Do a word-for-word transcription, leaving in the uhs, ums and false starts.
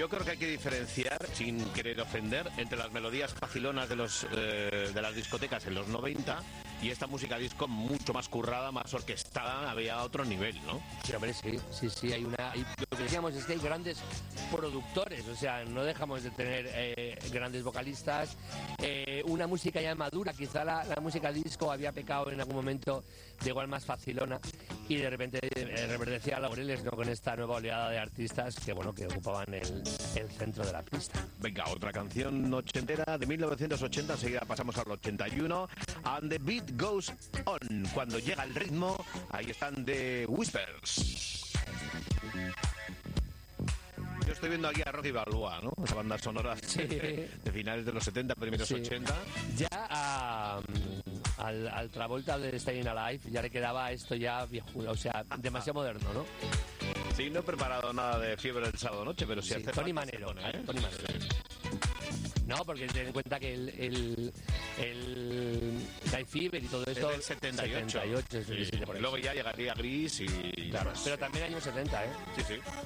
Yo creo que hay que diferenciar, sin querer ofender, entre las melodías facilonas de los eh, de las discotecas en los noventa y esta música disco mucho más currada, más orquestada, había otro nivel, ¿no? Sí, hombre, sí, sí, sí, hay una... Hay, lo que decíamos es que hay grandes productores, o sea, no dejamos de tener eh, grandes vocalistas, eh, una música ya madura, quizá la, la música disco había pecado en algún momento de igual más facilona, y de repente eh, reverdecía laureles, ¿no?, con esta nueva oleada de artistas que, bueno, que ocupaban el, el centro de la pista. Venga, otra canción ochentera de mil novecientos ochenta, enseguida pasamos al ochenta y uno, And the Beat Goes On. Cuando llega el ritmo, ahí están The Whispers. Yo estoy viendo aquí a Rocky Balboa, ¿no? Esa banda sonora Sí. de, de finales de los setenta, primeros Sí. ochenta. Ya a, al, al Travolta de Staying Alive ya le quedaba esto ya viejo, o sea, demasiado moderno, ¿no? Sí, no he preparado nada de Fiebre del sábado noche, pero si Sí, hace Tony falta, Manero, se pone, ¿eh? Tony Manero. No, porque ten en cuenta que el, el, el Guy Fever y todo Es esto... del setenta y ocho. setenta y ocho, Sí, sí, por ahí. luego ya llegaría Gris y... Claro, demás. pero también años setenta, ¿eh? Sí, sí.